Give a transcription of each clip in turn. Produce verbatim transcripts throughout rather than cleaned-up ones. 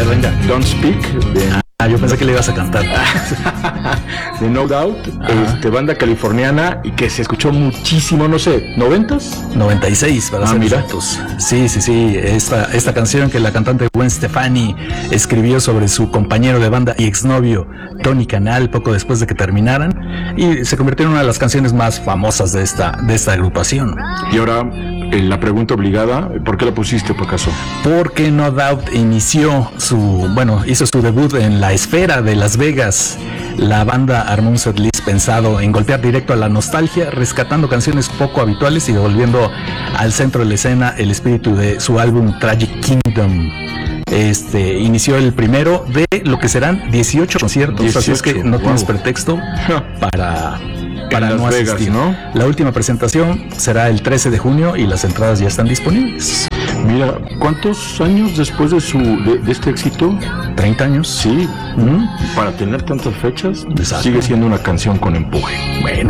ver, venga. Don't Speak de... Ah, yo pensé que le ibas a cantar. de No Doubt, este, banda californiana y que se escuchó muchísimo, no sé, ¿noventas? noventa y seis, para ah, ser mira. exactos. Sí, sí, sí. Esta, esta canción que la cantante Gwen Stefani escribió sobre su compañero de banda y exnovio Tony Canal poco después de que terminaran, y se convirtió en una de las canciones más famosas de esta, de esta agrupación. Y ahora, eh, la pregunta obligada, ¿por qué la pusiste, por acaso? Porque No Doubt inició su, bueno, hizo su debut en la esfera de Las Vegas. La banda armó un setlist pensado en golpear directo a la nostalgia, rescatando canciones poco habituales y devolviendo al centro de la escena el espíritu de su álbum Tragic Kingdom. Este inició el primero de lo que serán dieciocho conciertos, dieciocho, así es que no wow. tienes pretexto para, para no Las asistir. Vegas, ¿no? La última presentación será el trece de junio y las entradas ya están disponibles. Mira, ¿cuántos años después de su de, de este éxito? treinta años. Sí, ¿Mm? Para tener tantas fechas, exacto. Sigue siendo una canción con empuje. Bueno.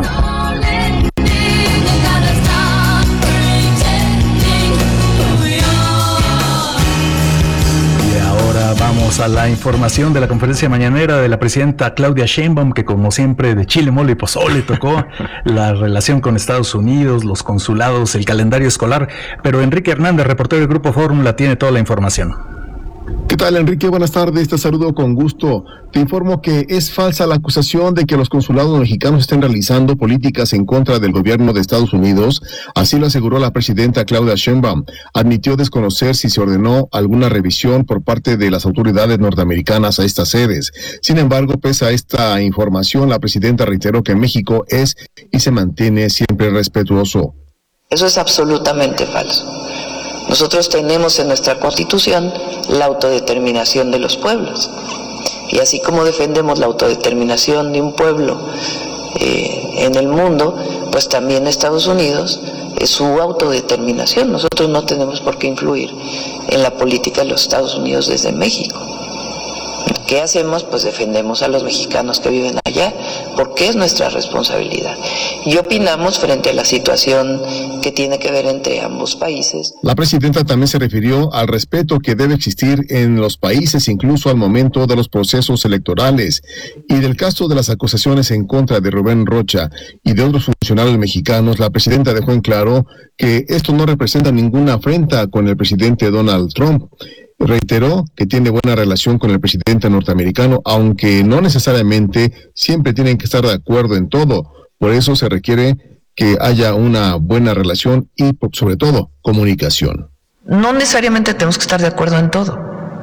Vamos a la información de la conferencia mañanera de la presidenta Claudia Sheinbaum, que como siempre de chile, mole y pozole tocó la relación con Estados Unidos, los consulados, el calendario escolar, pero Enrique Hernández, reportero del Grupo Fórmula, tiene toda la información. ¿Qué tal, Enrique? Buenas tardes, te saludo con gusto. Te informo que es falsa la acusación de que los consulados mexicanos estén realizando políticas en contra del gobierno de Estados Unidos. Así lo aseguró la presidenta Claudia Sheinbaum. Admitió desconocer si se ordenó alguna revisión por parte de las autoridades norteamericanas a estas sedes. Sin embargo, pese a esta información, la presidenta reiteró que México es y se mantiene siempre respetuoso. Eso es absolutamente falso. Nosotros tenemos en nuestra Constitución la autodeterminación de los pueblos. Y así como defendemos la autodeterminación de un pueblo eh, en el mundo, pues también Estados Unidos es su autodeterminación. Nosotros no tenemos por qué influir en la política de los Estados Unidos desde México. ¿Qué hacemos? Pues defendemos a los mexicanos que viven allá, porque es nuestra responsabilidad. Y opinamos frente a la situación que tiene que ver entre ambos países. La presidenta también se refirió al respeto que debe existir en los países, incluso al momento de los procesos electorales. Y del caso de las acusaciones en contra de Rubén Rocha y de otros funcionarios mexicanos, la presidenta dejó en claro que esto no representa ninguna afrenta con el presidente Donald Trump. Reiteró que tiene buena relación con el presidente norteamericano, aunque no necesariamente siempre tienen que estar de acuerdo en todo. Por eso se requiere que haya una buena relación y, sobre todo, comunicación. No necesariamente tenemos que estar de acuerdo en todo,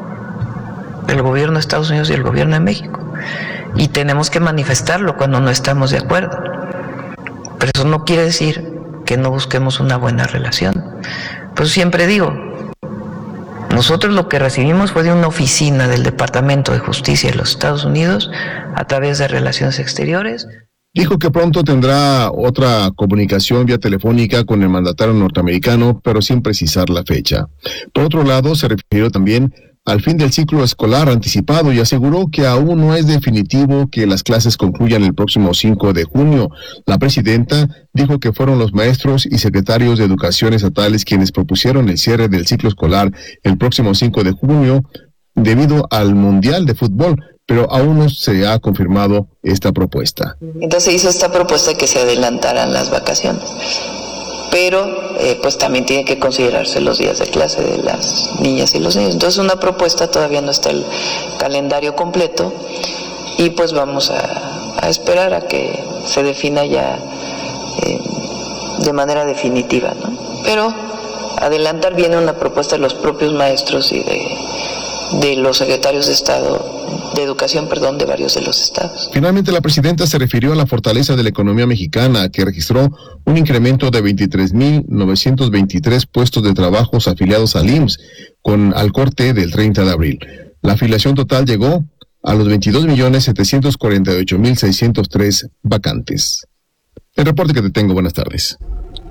el gobierno de Estados Unidos y el gobierno de México, y tenemos que manifestarlo cuando no estamos de acuerdo. Pero eso no quiere decir que no busquemos una buena relación. Pues siempre digo, nosotros lo que recibimos fue de una oficina del Departamento de Justicia de los Estados Unidos a través de Relaciones Exteriores. Dijo que pronto tendrá otra comunicación vía telefónica con el mandatario norteamericano, pero sin precisar la fecha. Por otro lado, se refirió también al fin del ciclo escolar anticipado y aseguró que aún no es definitivo que las clases concluyan el próximo cinco de junio. La presidenta dijo que fueron los maestros y secretarios de educación estatales quienes propusieron el cierre del ciclo escolar el próximo cinco de junio debido al Mundial de Fútbol, pero aún no se ha confirmado esta propuesta. Entonces se hizo esta propuesta de que se adelantaran las vacaciones. Pero eh, pues también tienen que considerarse los días de clase de las niñas y los niños. Entonces una propuesta, todavía no está el calendario completo y pues vamos a, a esperar a que se defina ya eh, de manera definitiva, ¿no? Pero adelantar viene una propuesta de los propios maestros y de, de los secretarios de Estado de educación, perdón, de varios de los estados. Finalmente, la presidenta se refirió a la fortaleza de la economía mexicana, que registró un incremento de veintitrés mil novecientos veintitrés puestos de trabajos afiliados al I M S S, con al corte del treinta de abril. La afiliación total llegó a los veintidós millones setecientos cuarenta y ocho mil seiscientos tres vacantes. El reporte que te tengo, buenas tardes.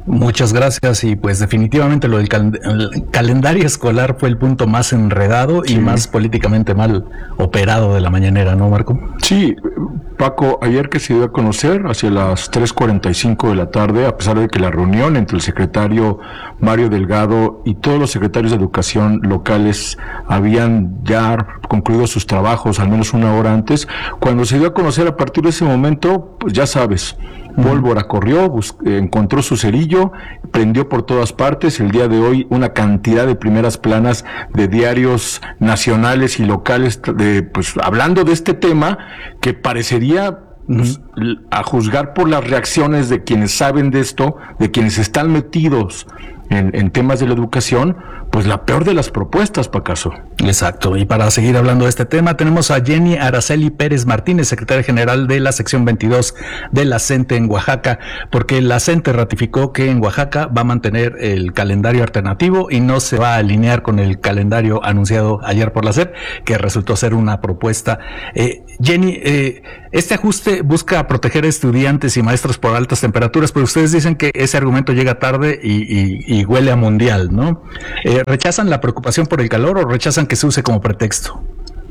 Muchas gracias, y pues definitivamente lo del cal- el calendario escolar fue el punto más enredado y sí. más políticamente mal operado de la mañanera, ¿no, Marco? Sí, Paco, ayer que se dio a conocer, hacia las tres cuarenta y cinco de la tarde, a pesar de que la reunión entre el secretario Mario Delgado y todos los secretarios de educación locales habían ya concluido sus trabajos al menos una hora antes, cuando se dio a conocer, a partir de ese momento, pues ya sabes, Pólvora corrió, bus- encontró su cerillo, prendió por todas partes. El día de hoy una cantidad de primeras planas de diarios nacionales y locales, de, pues hablando de este tema que parecería, pues, a juzgar por las reacciones de quienes saben de esto, de quienes están metidos en, en temas de la educación, pues la peor de las propuestas, Pacaso. Exacto, y para seguir hablando de este tema, tenemos a Jenny Araceli Pérez Martínez, secretaria general de la sección veintidós de la CENTE en Oaxaca, porque la CENTE ratificó que en Oaxaca va a mantener el calendario alternativo y no se va a alinear con el calendario anunciado ayer por la SEP, que resultó ser una propuesta. Eh, Jenny, eh, este ajuste busca proteger a estudiantes y maestros por altas temperaturas, pero ustedes dicen que ese argumento llega tarde y, y, y huele a mundial, ¿no? Eh, ¿Rechazan la preocupación por el calor o rechazan que se use como pretexto?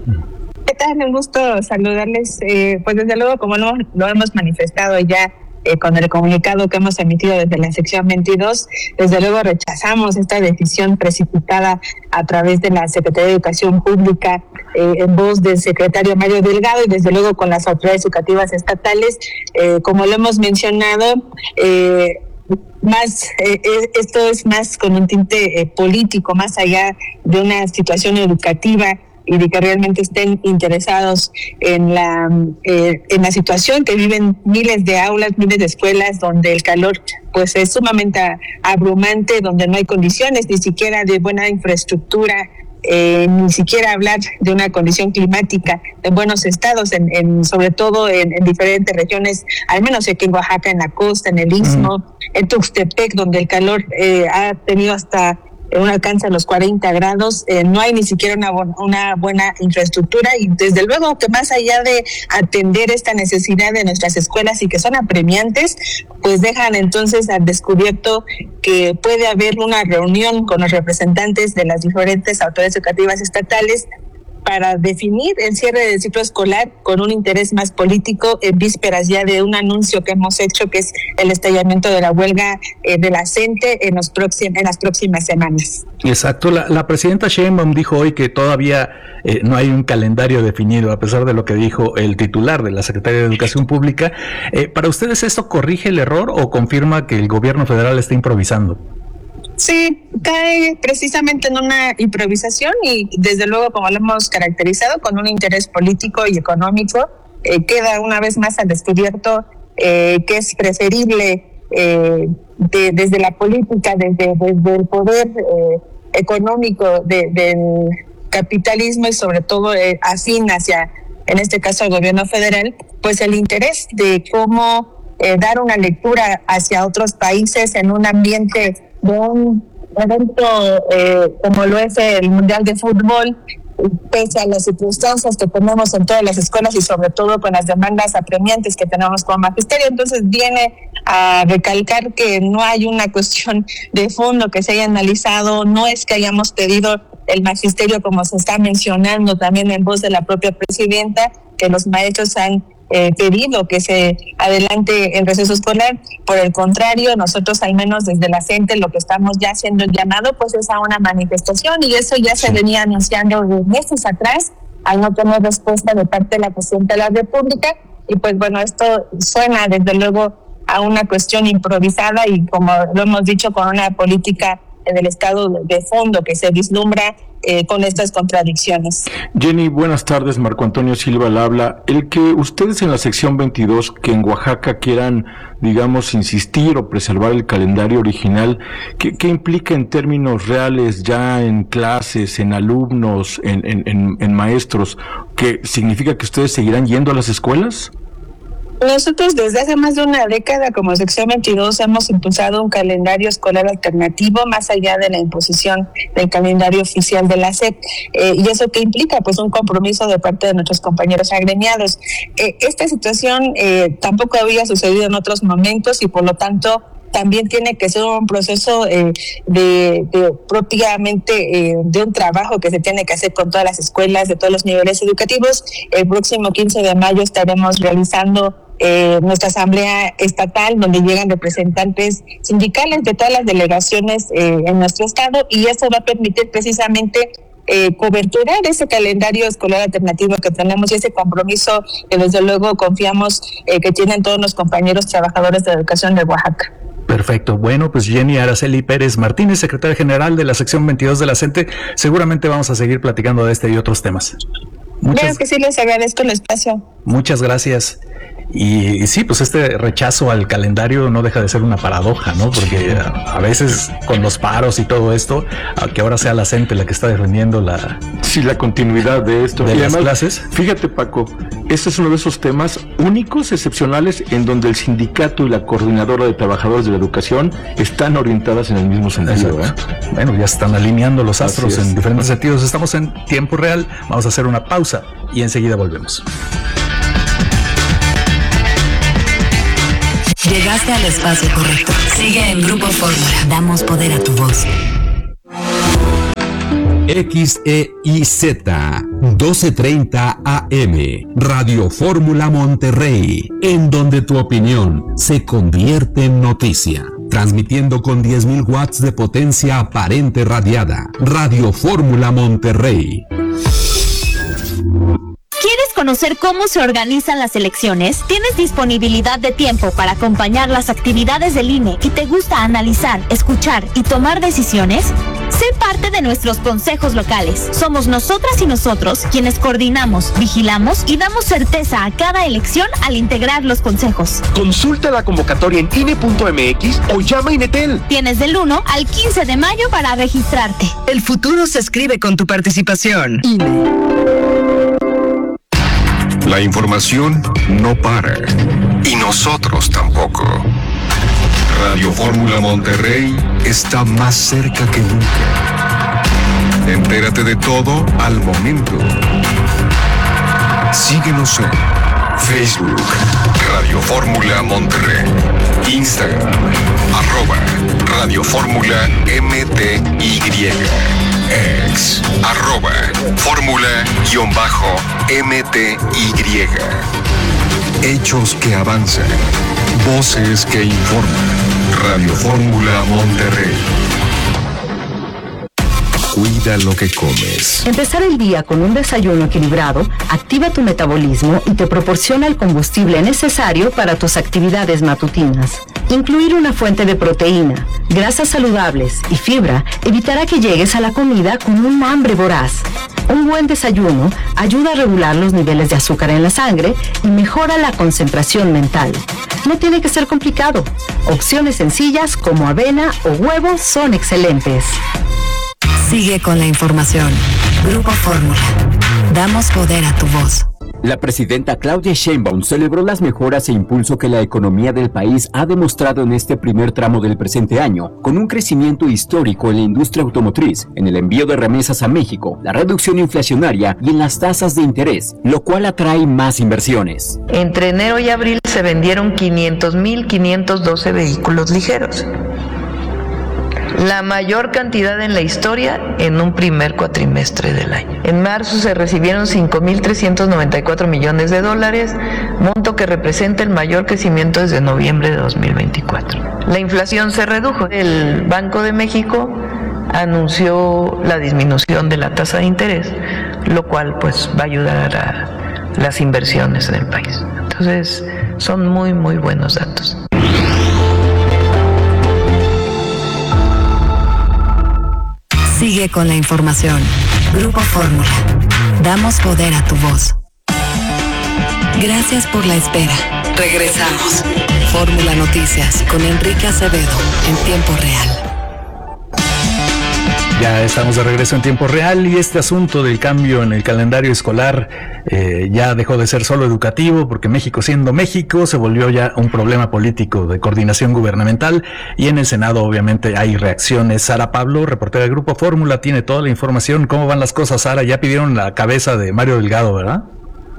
¿Qué tal? Un gusto saludarles. Eh, pues desde luego, como lo, lo hemos manifestado ya eh, con el comunicado que hemos emitido desde la sección veintidós, desde luego rechazamos esta decisión precipitada a través de la Secretaría de Educación Pública, eh, en voz del secretario Mario Delgado, y desde luego con las autoridades educativas estatales. Eh, como lo hemos mencionado, eh, más eh, esto es más con un tinte eh, político, más allá de una situación educativa y de que realmente estén interesados en la eh, en la situación que viven miles de aulas, miles de escuelas donde el calor pues es sumamente abrumante, donde no hay condiciones ni siquiera de buena infraestructura. Eh, ni siquiera hablar de una condición climática de buenos estados, en, en sobre todo en, en diferentes regiones, al menos aquí en Oaxaca, en la costa, en el Istmo, mm. en Tuxtepec, donde el calor eh, ha tenido hasta un alcance a los cuarenta grados, eh, no hay ni siquiera una, una buena infraestructura, y desde luego que más allá de atender esta necesidad de nuestras escuelas y que son apremiantes, pues dejan entonces al descubierto que puede haber una reunión con los representantes de las diferentes autoridades educativas estatales para definir el cierre del ciclo escolar con un interés más político, en vísperas ya de un anuncio que hemos hecho, que es el estallamiento de la huelga eh, de la CENTE en, los próxim, en las próximas semanas. Exacto, la, la presidenta Sheinbaum dijo hoy que todavía eh, no hay un calendario definido, a pesar de lo que dijo el titular de la Secretaría de Educación Pública. Eh, ¿Para ustedes esto corrige el error o confirma que el gobierno federal está improvisando? Sí, cae precisamente en una improvisación y desde luego, como lo hemos caracterizado, con un interés político y económico. Eh, queda una vez más al descubierto eh, que es preferible eh, de, desde la política, desde, desde el poder eh, económico de, del capitalismo y sobre todo eh, afín hacia, en este caso, el gobierno federal, pues el interés de cómo eh, dar una lectura hacia otros países en un ambiente de un evento eh, como lo es el Mundial de Fútbol, pese a las circunstancias que tenemos en todas las escuelas y sobre todo con las demandas apremiantes que tenemos como magisterio. Entonces viene a recalcar que no hay una cuestión de fondo que se haya analizado, no es que hayamos pedido el magisterio, como se está mencionando también en voz de la propia presidenta, que los maestros han Eh, pedido que se adelante el receso escolar. Por el contrario, nosotros al menos desde la CENTE lo que estamos ya haciendo el llamado pues es a una manifestación, y eso ya se venía anunciando meses atrás al no tener respuesta de parte de la presidenta de la República, y pues bueno, esto suena desde luego a una cuestión improvisada y, como lo hemos dicho, con una política del Estado de fondo que se vislumbra eh, con estas contradicciones. Jenny, buenas tardes. Marco Antonio Silva la habla. El que ustedes en la sección veintidós, que en Oaxaca quieran, digamos, insistir o preservar el calendario original, ¿qué, qué implica en términos reales ya en clases, en alumnos, en, en, en, en maestros? ¿Qué significa que ustedes seguirán yendo a las escuelas? Nosotros desde hace más de una década como sección veintidós hemos impulsado un calendario escolar alternativo más allá de la imposición del calendario oficial de la SEP. Eh, ¿Y eso qué implica? Pues un compromiso de parte de nuestros compañeros agremiados. Eh, esta situación eh, tampoco había sucedido en otros momentos y por lo tanto también tiene que ser un proceso eh, de, de propiamente eh, de un trabajo que se tiene que hacer con todas las escuelas de todos los niveles educativos. El próximo quince de mayo estaremos realizando eh, nuestra asamblea estatal, donde llegan representantes sindicales de todas las delegaciones eh, en nuestro estado, y eso va a permitir precisamente Eh, coberturar ese calendario escolar alternativo que tenemos y ese compromiso que desde luego confiamos eh, que tienen todos los compañeros trabajadores de educación de Oaxaca. Perfecto. Bueno, pues Jenny Araceli Pérez Martínez, secretaria general de la sección veintidós de la CENTE, seguramente vamos a seguir platicando de este y otros temas. Muchas, claro que sí, les agradezco el espacio. Muchas gracias. Y, y sí, pues este rechazo al calendario no deja de ser una paradoja, ¿no? Porque a, a veces con los paros y todo esto, a que ahora sea la CENTE la que está defendiendo la... Sí, la continuidad de esto. De y las además, clases. Fíjate, Paco, este es uno de esos temas únicos, excepcionales, en donde el sindicato y la coordinadora de trabajadores de la educación están orientadas en el mismo sentido, ¿eh? Bueno, ya están alineando los astros en diferentes sentidos. Estamos en tiempo real, vamos a hacer una pausa y enseguida volvemos. Llegaste al espacio correcto. Sigue en Grupo Fórmula. Damos poder a tu voz. X E I Z doce treinta A M Radio Fórmula Monterrey, en donde tu opinión se convierte en noticia. Transmitiendo con diez mil watts de potencia aparente radiada. Radio Fórmula Monterrey. ¿Quieres conocer cómo se organizan las elecciones? ¿Tienes disponibilidad de tiempo para acompañar las actividades del I N E y te gusta analizar, escuchar y tomar decisiones? Sé parte de nuestros consejos locales. Somos nosotras y nosotros quienes coordinamos, vigilamos y damos certeza a cada elección al integrar los consejos. Consulta la convocatoria en I N E punto M X o llama a Inetel. Tienes del uno al quince de mayo para registrarte. El futuro se escribe con tu participación. I N E. La información no para, y nosotros tampoco. Radio Fórmula Monterrey está más cerca que nunca. Entérate de todo al momento. Síguenos en Facebook, Radio Fórmula Monterrey, Instagram, arroba Radio Fórmula M T Y, ex, arroba Fórmula-M T Y. Hechos que avanzan, voces que informan. Radio Fórmula Monterrey. Cuida lo que comes. Empezar el día con un desayuno equilibrado activa tu metabolismo y te proporciona el combustible necesario para tus actividades matutinas. Incluir una fuente de proteína, grasas saludables y fibra evitará que llegues a la comida con un hambre voraz. Un buen desayuno ayuda a regular los niveles de azúcar en la sangre y mejora la concentración mental. No tiene que ser complicado. Opciones sencillas como avena o huevos son excelentes. Sigue con la información. Grupo Fórmula. Damos poder a tu voz. La presidenta Claudia Sheinbaum celebró las mejoras e impulso que la economía del país ha demostrado en este primer tramo del presente año, con un crecimiento histórico en la industria automotriz, en el envío de remesas a México, la reducción inflacionaria y en las tasas de interés, lo cual atrae más inversiones. Entre enero y abril se vendieron quinientos mil quinientos doce vehículos ligeros. La mayor cantidad en la historia en un primer cuatrimestre del año. En marzo se recibieron cinco mil trescientos noventa y cuatro millones de dólares, monto que representa el mayor crecimiento desde noviembre de dos mil veinticuatro. La inflación se redujo. El Banco de México anunció la disminución de la tasa de interés, lo cual pues va a ayudar a las inversiones en el país. Entonces, son muy, muy buenos datos. Sigue con la información. Grupo Fórmula. Damos poder a tu voz. Gracias por la espera. Regresamos. Fórmula Noticias con Enrique Acevedo en tiempo real. Ya estamos de regreso en tiempo real y este asunto del cambio en el calendario escolar eh, ya dejó de ser solo educativo, porque México siendo México se volvió ya un problema político de coordinación gubernamental, y en el Senado obviamente hay reacciones. Sara Pablo, reportera del Grupo Fórmula, tiene toda la información. ¿Cómo van las cosas, Sara? Ya pidieron la cabeza de Mario Delgado, ¿verdad?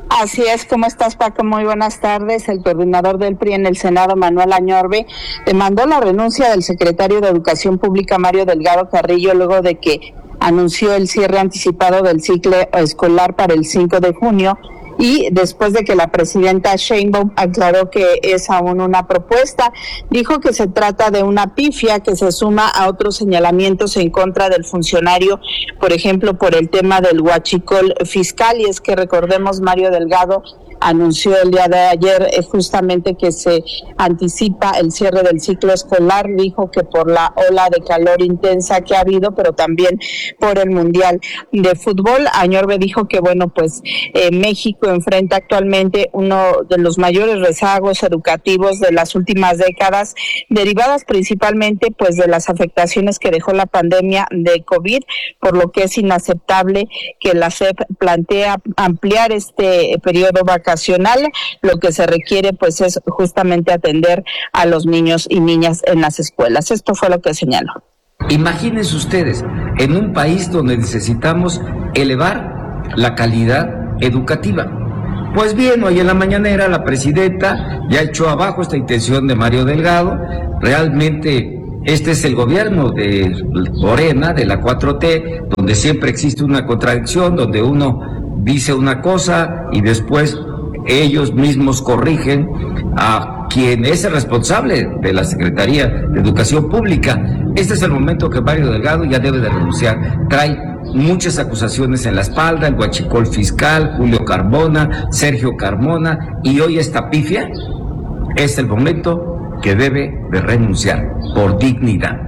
Así es, ¿cómo estás, Paco? Muy buenas tardes. El coordinador del P R I en el Senado, Manuel Añorbe, demandó la renuncia del secretario de Educación Pública, Mario Delgado Carrillo, luego de que anunció el cierre anticipado del ciclo escolar para el cinco de junio y después de que la presidenta Sheinbaum aclaró que es aún una propuesta. Dijo que se trata de una pifia que se suma a otros señalamientos en contra del funcionario, por ejemplo, por el tema del huachicol fiscal, y es que recordemos, Mario Delgado anunció el día de ayer eh, justamente que se anticipa el cierre del ciclo escolar. Dijo que por la ola de calor intensa que ha habido, pero también por el Mundial de Fútbol. Añorbe dijo que, bueno, pues eh, México enfrenta actualmente uno de los mayores rezagos educativos de las últimas décadas, derivadas principalmente pues de las afectaciones que dejó la pandemia de COVID, por lo que es inaceptable que la S E P plantea ampliar este periodo vacacional. Lo que se requiere pues es justamente atender a los niños y niñas en las escuelas. Esto fue lo que señaló. Imagínense ustedes, en un país donde necesitamos elevar la calidad educativa. Pues bien, hoy en la mañanera la presidenta ya echó abajo esta intención de Mario Delgado. Realmente este es el gobierno de Morena, de la cuatro T, donde siempre existe una contradicción, donde uno dice una cosa y después ellos mismos corrigen a quien es el responsable de la Secretaría de Educación Pública. Este es el momento que Mario Delgado ya debe de renunciar. Trae muchas acusaciones en la espalda, el huachicol fiscal, Julio Carmona, Sergio Carmona, y hoy esta pifia. Es el momento que debe de renunciar por dignidad.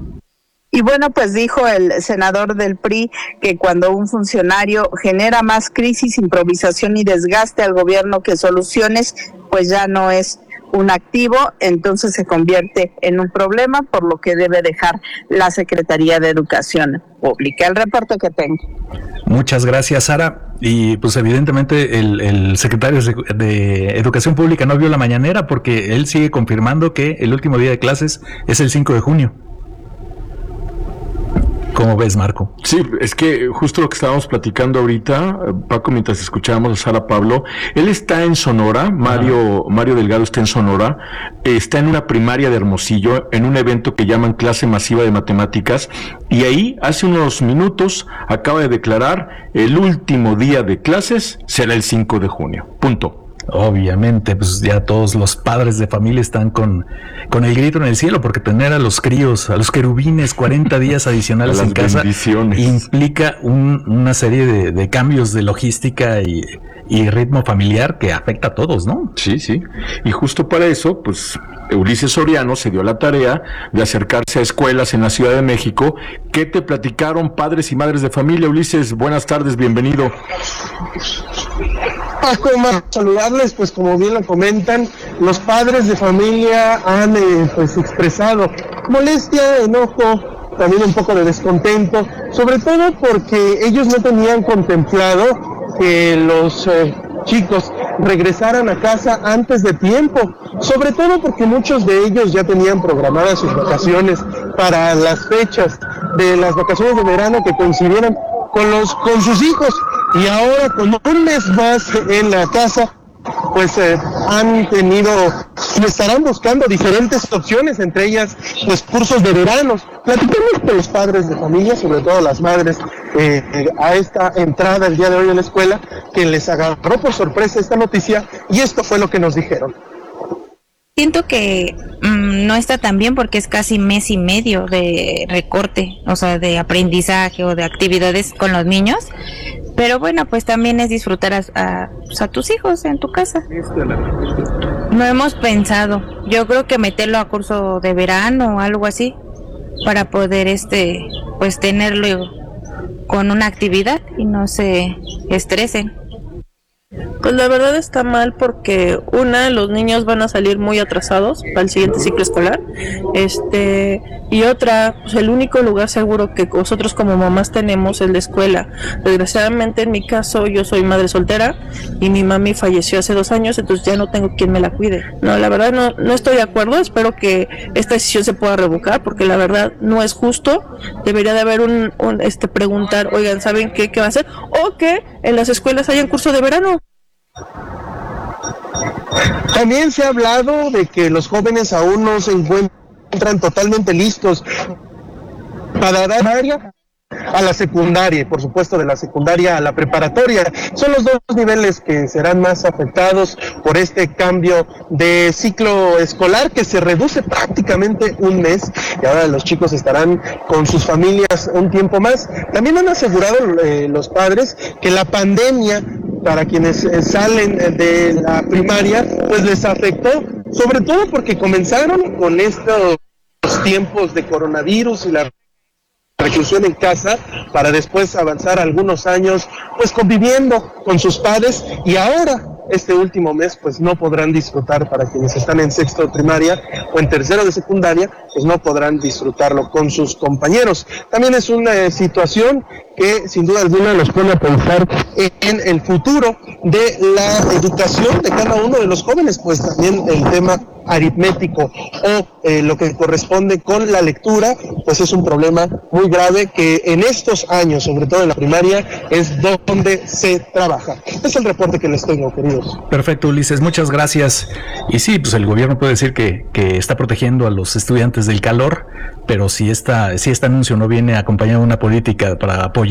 Y bueno, pues dijo el senador del P R I que cuando un funcionario genera más crisis, improvisación y desgaste al gobierno que soluciones, pues ya no es un activo, entonces se convierte en un problema, por lo que debe dejar la Secretaría de Educación Pública. El reporte que tengo. Muchas gracias, Sara. Y pues evidentemente el, el secretario de Educación Pública no vio la mañanera porque él sigue confirmando que el último día de clases es el cinco de junio. ¿Cómo ves, Marco? Sí, es que justo lo que estábamos platicando ahorita, Paco, mientras escuchábamos a Sara Pablo, él está en Sonora, Mario, Mario Delgado está en Sonora, está en una primaria de Hermosillo, en un evento que llaman Clase Masiva de Matemáticas, y ahí, hace unos minutos, acaba de declarar, el último día de clases será el cinco de junio, punto. Obviamente, pues ya todos los padres de familia están con, con el grito en el cielo, porque tener a los críos, a los querubines cuarenta días adicionales en casa implica un, una serie de, de cambios de logística y, y ritmo familiar que afecta a todos, ¿no? Sí, sí. Y justo para eso, pues Ulises Soriano se dio la tarea de acercarse a escuelas en la Ciudad de México. ¿Qué te platicaron padres y madres de familia? Ulises, buenas tardes, bienvenido. Paco, saludarles, pues como bien lo comentan, los padres de familia han eh, pues expresado molestia, enojo, también un poco de descontento, sobre todo porque ellos no tenían contemplado que los eh, chicos regresaran a casa antes de tiempo, sobre todo porque muchos de ellos ya tenían programadas sus vacaciones para las fechas de las vacaciones de verano que coincidieran con los con sus hijos, y ahora con un mes más en la casa pues eh, han tenido y estarán buscando diferentes opciones, entre ellas pues cursos de verano. Platicamos con los padres de familia, sobre todo las madres, eh, eh, a esta entrada el día de hoy en la escuela, que les agarró por sorpresa esta noticia, y esto fue lo que nos dijeron. Siento que mmm, no está tan bien porque es casi mes y medio de recorte, o sea, de aprendizaje o de actividades con los niños, pero bueno, pues también es disfrutar a, a, pues a tus hijos en tu casa. No hemos pensado, yo creo que meterlo a curso de verano o algo así, para poder este, pues tenerlo con una actividad y no se estresen. Pues la verdad está mal porque una, los niños van a salir muy atrasados para el siguiente ciclo escolar, este y otra, pues el único lugar seguro que nosotros como mamás tenemos es la escuela. Desgraciadamente en mi caso yo soy madre soltera y mi mami falleció hace dos años, entonces ya no tengo quien me la cuide. No, la verdad no, no estoy de acuerdo, espero que esta decisión se pueda revocar porque la verdad no es justo, debería de haber un, un este preguntar, oigan, ¿saben qué, qué va a hacer? O que en las escuelas hayan curso de verano. También se ha hablado de que los jóvenes aún no se encuentran totalmente listos para dar área a la secundaria y por supuesto de la secundaria a la preparatoria. Son los dos niveles que serán más afectados por este cambio de ciclo escolar que se reduce prácticamente un mes y ahora los chicos estarán con sus familias un tiempo más. También han asegurado eh, los padres que la pandemia para quienes eh, salen de la primaria pues les afectó, sobre todo porque comenzaron con estos tiempos de coronavirus y la reclusión en casa para después avanzar algunos años pues conviviendo con sus padres y ahora este último mes pues no podrán disfrutar, para quienes están en sexto de primaria o en tercero de secundaria pues no podrán disfrutarlo con sus compañeros. También es una eh, situación que sin duda alguna nos pone a pensar en el futuro de la educación de cada uno de los jóvenes, pues también el tema aritmético o eh, lo que corresponde con la lectura, pues es un problema muy grave que en estos años, sobre todo en la primaria, es donde se trabaja. Es el reporte que les tengo, queridos. Perfecto, Ulises, muchas gracias. Y sí, pues el gobierno puede decir que, que está protegiendo a los estudiantes del calor, pero si esta, si este anuncio no viene acompañado de una política para apoyar